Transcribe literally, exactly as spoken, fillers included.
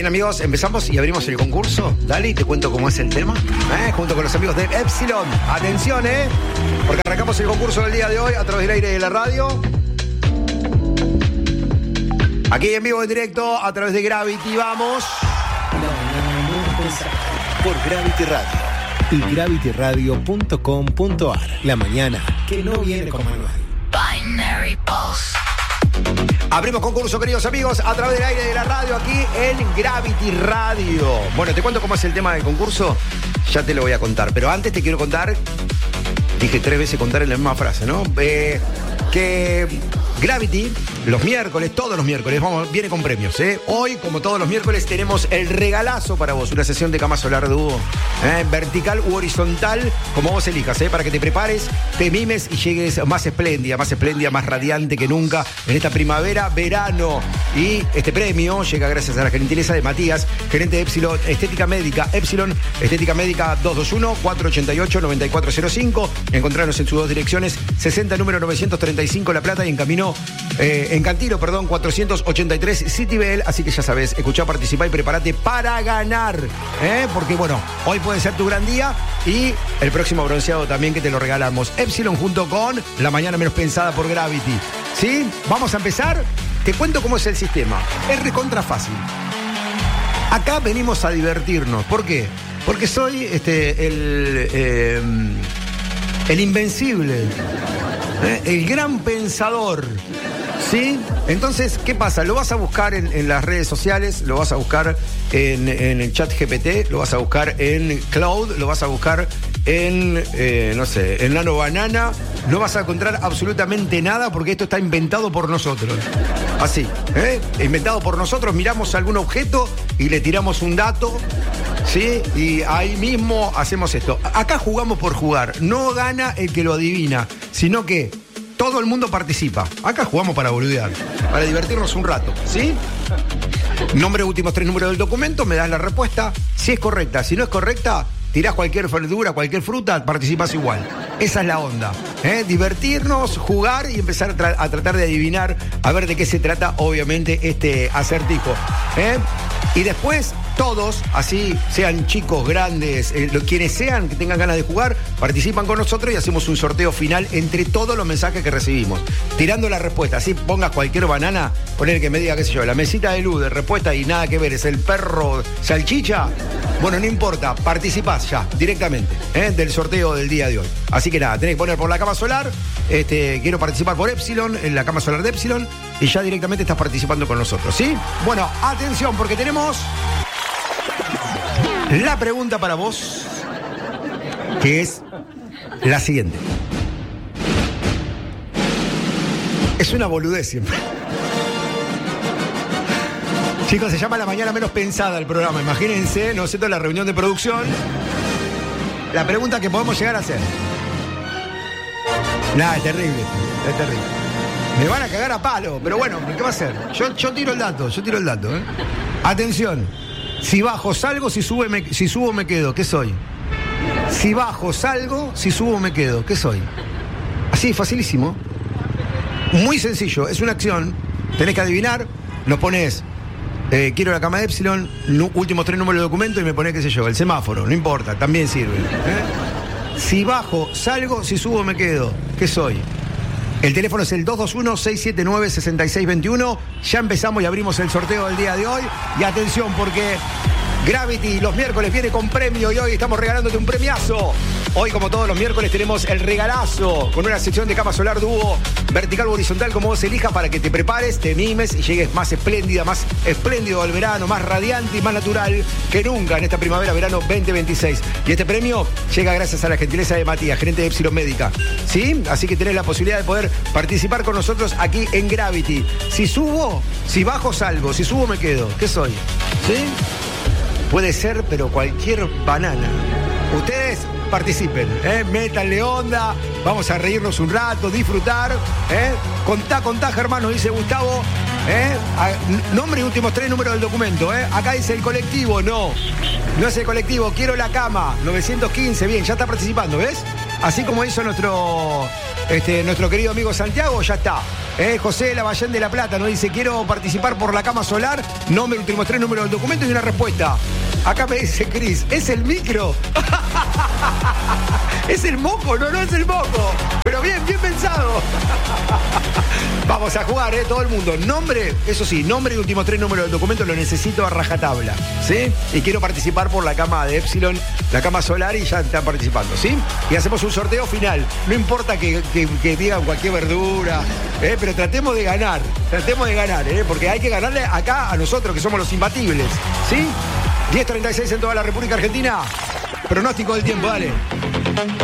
Bien, amigos, empezamos y abrimos el concurso. Dale y te cuento cómo es el tema. ¿Eh? Junto con los amigos de Epsilon. Atención, ¿eh? Porque arrancamos el concurso del día de hoy a través del aire de la radio. Aquí en vivo, en directo, a través de Gravity. Vamos. Por Gravity Radio y gravity radio punto com punto a r. La mañana que no viene con manual. Binary Pulse. Abrimos concurso, queridos amigos, a través del aire de la radio, aquí en Gravity Radio. Bueno, te cuento cómo es el tema del concurso. Ya te lo voy a contar, pero antes te quiero contar. Dije tres veces contar en la misma frase, ¿no? Eh, que Gravity, los miércoles, todos los miércoles, vamos, viene con premios, ¿eh? Hoy, como todos los miércoles, tenemos el regalazo para vos, una sesión de cama solar dúo, ¿eh? Vertical u horizontal, como vos elijas, ¿eh? Para que te prepares, te mimes y llegues más espléndida, más espléndida, más radiante que nunca en esta primavera, verano. Y este premio llega gracias a la gentileza de Matías, gerente de Epsilon Estética Médica. Epsilon Estética Médica dos dos uno, cuatro ocho ocho, nueve cuatro cero cinco. Encontrarnos en sus dos direcciones, sesenta número novecientos treinta y cinco La Plata y en camino, eh, en Cantilo, perdón, cuatrocientos ochenta y tres Citibel. Así que ya sabes, escuchá, participá y prepárate para ganar, ¿eh? Porque bueno, hoy puede ser tu gran día y el próximo bronceado también que te lo regalamos. Epsilon junto con La Mañana Menos Pensada por Gravity. ¿Sí? Vamos a empezar. Te cuento cómo es el sistema. Es recontra fácil. Acá venimos a divertirnos. ¿Por qué? Porque soy este, el, eh, el invencible, ¿eh? El gran pensador. ¿Sí? Entonces, ¿qué pasa? Lo vas a buscar en, en las redes sociales, lo vas a buscar en, en el chat G P T, lo vas a buscar en Cloud, lo vas a buscar en, eh, no sé, en Nano Banana. No vas a encontrar absolutamente nada porque esto está inventado por nosotros. Así, ¿eh? Inventado por nosotros, miramos algún objeto y le tiramos un dato, ¿sí? Y ahí mismo hacemos esto. Acá jugamos por jugar. No gana el que lo adivina, sino que todo el mundo participa. Acá jugamos para boludear, para divertirnos un rato, ¿sí? Nombre, últimos tres números del documento, me das la respuesta. Si es correcta, si no es correcta, tirás cualquier verdura, cualquier fruta, participas igual. Esa es la onda, ¿eh? Divertirnos, jugar y empezar a, tra- a tratar de adivinar a ver de qué se trata, obviamente, este acertijo, ¿eh? Y después, todos, así sean chicos, grandes, eh, quienes sean que tengan ganas de jugar, participan con nosotros y hacemos un sorteo final entre todos los mensajes que recibimos. Tirando la respuesta, así pongas cualquier banana, poner que me diga, qué sé yo, la mesita de luz de respuesta y nada que ver, es el perro salchicha. Bueno, no importa, participás ya, directamente, ¿eh? Del sorteo del día de hoy. Así que nada, tenés que poner por la cama solar, este, quiero participar por Epsilon, en la cama solar de Epsilon, y ya directamente estás participando con nosotros, ¿sí? Bueno, atención, porque tenemos la pregunta para vos, que es la siguiente. Es una boludez siempre. Chicos, se llama La Mañana Menos Pensada el programa. Imagínense, ¿no es cierto?, la reunión de producción. La pregunta que podemos llegar a hacer. Nada, es terrible. Es terrible. Me van a cagar a palo, pero bueno, ¿qué va a hacer? Yo, yo tiro el dato, yo tiro el dato, ¿eh? Atención. Si bajo, salgo, si, sube, me, si subo, me quedo. ¿Qué soy? Si bajo, salgo, si subo, me quedo. ¿Qué soy? Así, facilísimo. Muy sencillo, es una acción. Tenés que adivinar, nos pones... Eh, quiero la cama de Epsilon, nu- últimos tres números de documento y me pone, qué sé yo, el semáforo, no importa, también sirve, ¿eh? Si bajo, salgo, si subo, me quedo. ¿Qué soy? El teléfono es el dos dos uno, seis siete nueve, seis seis dos uno. Ya empezamos y abrimos el sorteo del día de hoy. Y atención, porque Gravity los miércoles viene con premio y hoy estamos regalándote un premiazo. Hoy, como todos los miércoles, tenemos el regalazo con una sección de cama solar dúo, vertical o horizontal, como vos elijas, para que te prepares, te mimes y llegues más espléndida, más espléndido al verano, más radiante y más natural que nunca en esta primavera-verano veinte veintiséis. Y este premio llega gracias a la gentileza de Matías, gerente de Epsilon Médica. ¿Sí? Así que tenés la posibilidad de poder participar con nosotros aquí en Gravity. Si subo, si bajo, salgo. Si subo, me quedo. ¿Qué soy? ¿Sí? Puede ser, pero cualquier banana. Ustedes participen, ¿eh? Métanle onda, vamos a reírnos un rato, disfrutar, ¿eh? Contá, contá, Germán, nos dice Gustavo, ¿eh? A, nombre y últimos tres números del documento, ¿eh? Acá dice el colectivo, no, no es el colectivo, quiero la cama, novecientos quince, bien, ya está participando, ¿ves? así como hizo nuestro, este, nuestro querido amigo Santiago, ya está. Eh, José de Lavallén de la Plata nos dice, quiero participar por la cama solar, nombre, últimos tres números del documento y una respuesta. Acá me dice Cris, ¿es el micro? ¿Es el moco? No, no es el moco. Pero bien, bien pensado. Vamos a jugar, ¿eh? Todo el mundo. Nombre, eso sí, nombre y últimos tres números del documento lo necesito a rajatabla, ¿sí? Y quiero participar por la cama de Epsilon, la cama solar, y ya están participando, ¿sí? Y hacemos un sorteo final. No importa que, que, que digan cualquier verdura, ¿eh? Pero tratemos de ganar, tratemos de ganar, ¿eh? Porque hay que ganarle acá a nosotros, que somos los imbatibles, ¿sí? diez treinta y seis en toda la República Argentina. Pronóstico del tiempo, dale.